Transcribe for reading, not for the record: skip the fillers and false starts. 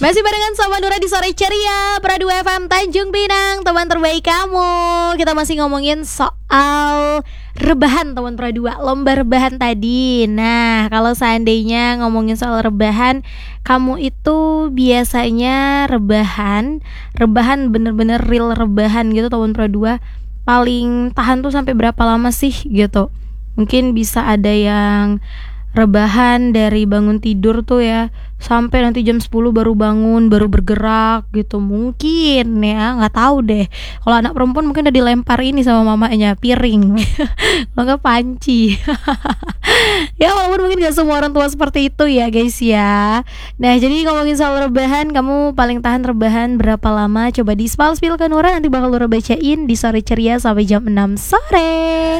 Masih barengan sama Nura di Sore Ceria Pradu FM Tanjung Pinang, teman terbaik kamu. Kita masih ngomongin soal rebahan teman Pradua, lomba rebahan tadi. Nah, kalau seandainya ngomongin soal rebahan, kamu itu biasanya rebahan bener-bener real rebahan gitu teman Pradua, paling tahan tuh sampai berapa lama sih gitu? Mungkin bisa ada yang rebahan dari bangun tidur tuh ya sampai nanti jam 10 baru bangun, baru bergerak gitu. Mungkin ya, nggak tahu deh. Kalau anak perempuan mungkin udah dilempar ini sama mamanya, piring. Kalau nggak panci. Ya walaupun mungkin gak semua orang tua seperti itu ya guys ya. Nah jadi ngomongin soal rebahan, kamu paling tahan rebahan berapa lama? Coba di spill ke Nura, nanti bakal Nura bacain di Sore Ceria sampai jam 6 sore.